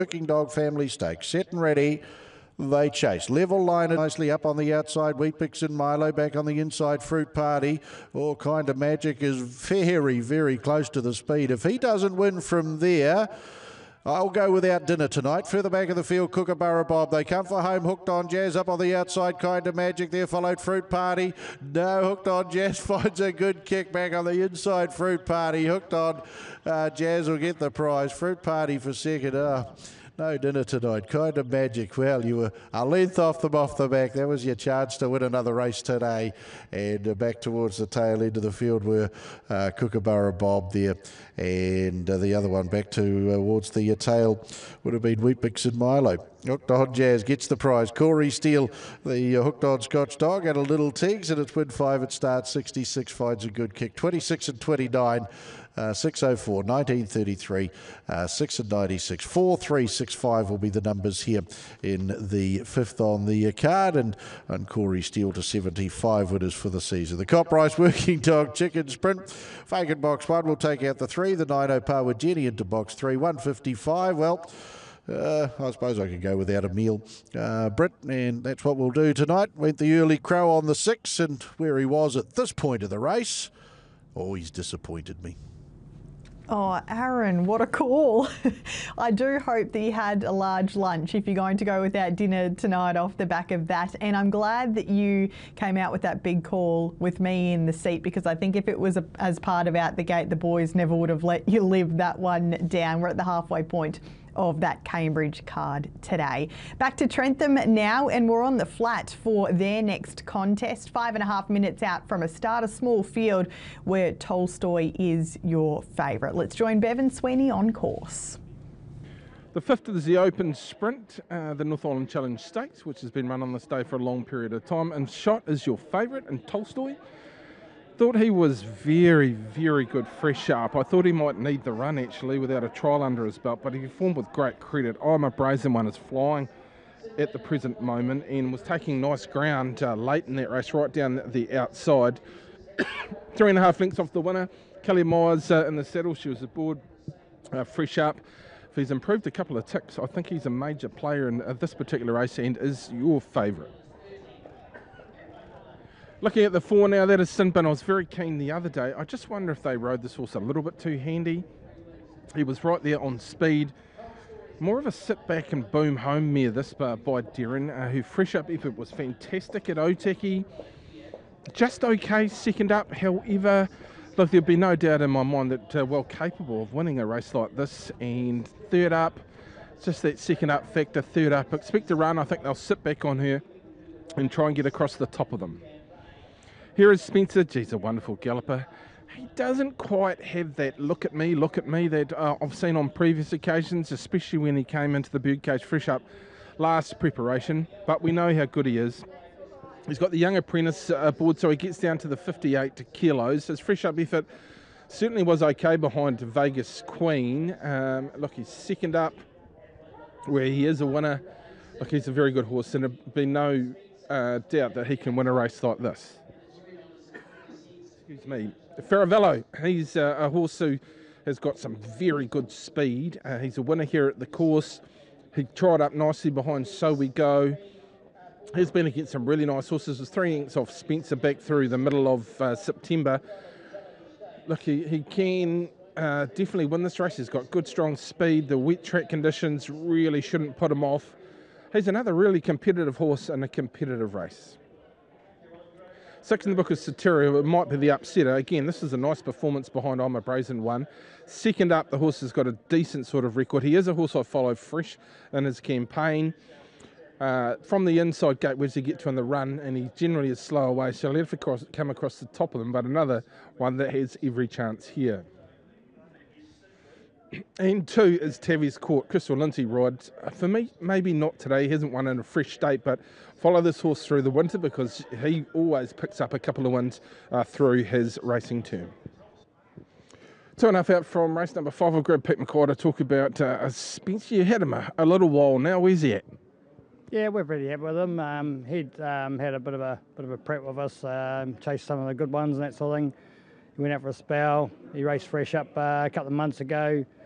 Working Dog Family Stakes. Set and ready. They chase. Level line nicely up on the outside. Wheat Pix and Milo back on the inside. Fruit Party. All Kind of Magic is very, very close to the speed. If he doesn't win from there, I'll go without dinner tonight. Further back of the field, Kookaburra Bob. They come for home. Hooked on Jazz up on the outside. Kind of Magic there, followed Fruit Party. No, Hooked on Jazz finds a good kick back on the inside. Fruit Party. Hooked on Jazz will get the prize. Fruit Party for second. No dinner tonight. Kind of Magic. Well, you were a length off them off the back. That was your chance to win another race today. And back towards the tail end of the field were Kookaburra Bob there. And the other one back towards the tail would have been Wheat Pix and Milo. Hooked on Jazz gets the prize. Corey Steele, the hooked on Scotch dog, and a little Tiggs, and it's win 5 at start. 66 finds a good kick. 26 and 29. 604, 1933, 6 and 96, 4365 will be the numbers here in the 5th on the card, and Corey Steele to 75 winners for the season. The Cop Rice Working Dog Chicken Sprint, vacant box 1 will take out the 3, the 9 par with Jenny into box 3, 155. Well, I suppose I could go without a meal, Britt, and that's what we'll do tonight. Went the early crow on the 6, and where he was at this point of the race, he's disappointed me. Oh, Aaron, what a call. I do hope that you had a large lunch if you're going to go without dinner tonight off the back of that. And I'm glad that you came out with that big call with me in the seat, because I think if it was as part of Out the Gate, the boys never would have let you live that one down. We're at the halfway point of that Cambridge card today. Back to Trentham now, and we're on the flat for their next contest. 5.5 minutes out from a start, a small field where Tolstoy is your favourite. Let's join Bevan Sweeney on course. The 5th is the Open Sprint, the North Island Challenge Stakes, which has been run on this day for a long period of time, and Shot is your favourite, and Tolstoy. Thought he was very, very good fresh up. I thought he might need the run actually without a trial under his belt, but he performed with great credit. I'm a Brazen One is flying at the present moment and was taking nice ground late in that race, right down the outside. 3.5 lengths off the winner. Kelly Myers in the saddle. She was aboard fresh up. If he's improved a couple of ticks, I think he's a major player in this particular race and is your favourite. Looking at the 4 now, that is Sinbin. I was very keen the other day. I just wonder if they rode this horse a little bit too handy. He was right there on speed. More of a sit back and boom home mare this by Darren, who fresh up effort was fantastic at Otaki. Just okay second up, however, look, there'll be no doubt in my mind that well capable of winning a race like this. And third up, just that second up factor, third up. Expect to run. I think they'll sit back on her and try and get across the top of them. Here is Spencer. He's a wonderful galloper. He doesn't quite have that look at me that I've seen on previous occasions, especially when he came into the birdcage fresh up last preparation, but we know how good he is. He's got the young apprentice aboard, so he gets down to the 58 kilos. His fresh up effort certainly was okay behind Vegas Queen. Look, he's second up where he is a winner. Look, he's a very good horse, and there'd be no doubt that he can win a race like this. Excuse me. Faravello, he's a horse who has got some very good speed. He's a winner here at the course. He tried up nicely behind So We Go. He's been against some really nice horses. Was 3 lengths off Spencer back through the middle of September. Look, he can definitely win this race. He's got good, strong speed. The wet track conditions really shouldn't put him off. He's another really competitive horse in a competitive race. 6 in the book is Soteria. It might be the upsetter. Again, this is a nice performance behind I'm a Brazen One. Second up, the horse has got a decent sort of record. He is a horse I follow fresh in his campaign. From the inside gate, where does he get to on the run? And he generally is slow away, so let it come across the top of them, but another one that has every chance here. And 2 is Tavies Court. Crystal Lindsay rides. For me, maybe not today. He hasn't won in a fresh state, but follow this horse through the winter because he always picks up a couple of wins through his racing term. 2.5 out from race number 5. I'll grab Pete McCoy to talk about Spencer. You had him a little while now. Where's he at? Yeah, we're pretty happy with him. He'd had a bit of a prep with us, chased some of the good ones and that sort of thing. He went out for a spell. He raced fresh up a couple of months ago.